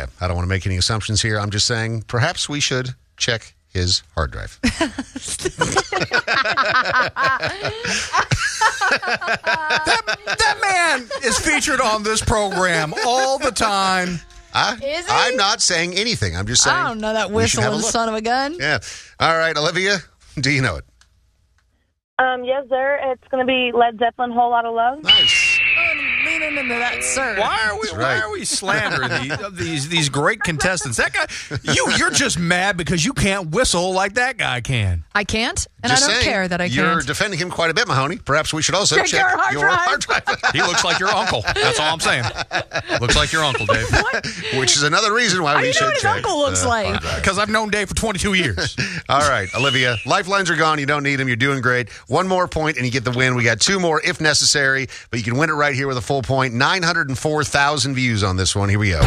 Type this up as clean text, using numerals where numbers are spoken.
I don't want to make any assumptions here. I'm just saying perhaps we should check his hard drive. That man is featured on this program all the time. Is he? I'm not saying anything. I'm just saying. I don't know that we should have a whistling look. son of a gun. Yeah. All right, Olivia, do you know it? Yes, sir. It's going to be Led Zeppelin, Whole Lotta Love. Nice. Leaning into that, sir. Why are we slandering these great contestants? That guy, you're just mad because you can't whistle like that guy can. I can't, and Just I don't saying, care that I You're can't. defending him quite a bit, Mahoney. Perhaps we should also Check check your hard drive. He looks like your uncle. That's all I'm saying. Looks like your uncle, Dave. Which is another reason why How we do you should know what his check uncle looks the like? hard drive. Because I've known Dave for 22 years. All right, Olivia, lifelines are gone. You don't need them. You're doing great. One more point and you get the win. We got two more if necessary, but you can win it right here with a full point. 904,000 views on this one. Here we go.